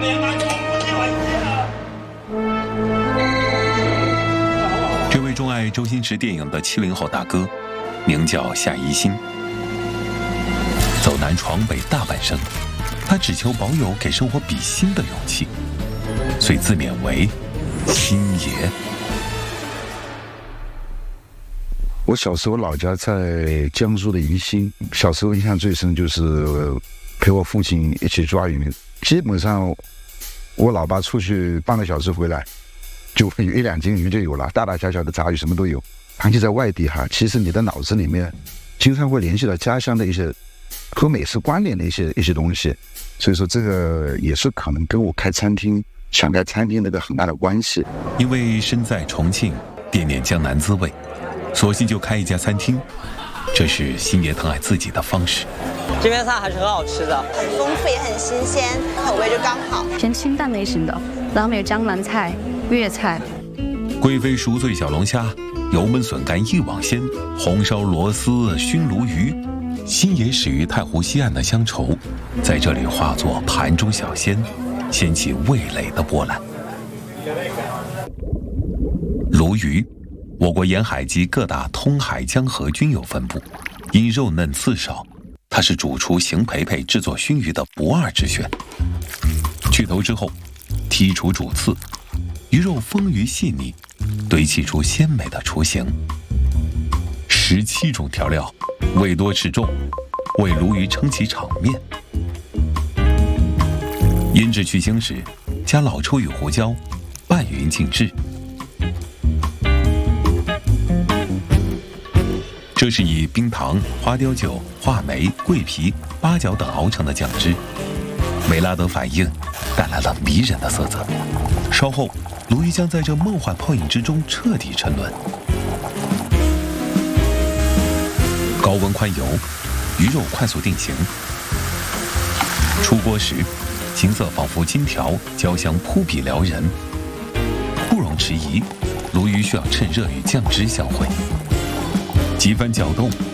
这位钟爱周星驰电影的70后大哥，名叫夏一新。走南闯北大半生，他只求保有给生活比心的勇气，遂自勉为星爷。 我小时候老家在江苏的宜兴，小时候印象最深就是陪我父亲一起抓鱼，基本上我老爸出去半个小时回来，就会有1-2斤鱼就有了，大大小小的杂鱼什么都有。长期在外地哈，其实你的脑子里面经常会联系到家乡的一些和美食关联的一些东西，所以说这个也是可能跟我想开餐厅那个很大的关系。 因为身在重庆，惦念江南滋味，索性就开一家餐厅，这是星爷疼爱自己的方式。 这边菜还是很好吃的， 很丰富也很新鲜，口味就刚好。 偏清淡类型的，然后没有江南菜、粤菜。 贵妃熟醉小龙虾，油焖笋干一网鲜，红烧螺丝熏鲈鱼。星爷始于太湖西岸的乡愁，在这里化作盘中小鲜，掀起味蕾的波澜。鲈鱼，我国沿海及各大通海江河均有分布，因肉嫩刺少，它是主厨邢培培制作熏鱼的不二之选。去头之后，剔除主刺，鱼肉丰腴细腻，堆砌出鲜美的雏形。17种调料，味多吃重，为鲈鱼撑起场面。腌制去腥时，加老抽与胡椒，拌匀静置。这是以冰糖、花雕酒、话梅、桂皮、八角等熬成的酱汁，美拉德反应带来了迷人的色泽。稍后，鲈鱼将在这梦幻泡影之中彻底沉沦。高温宽油，鱼肉快速定型。出锅时，青色仿佛金条，焦香扑鼻撩人。不容迟疑，鲈鱼需要趁热与酱汁相会。几番搅动，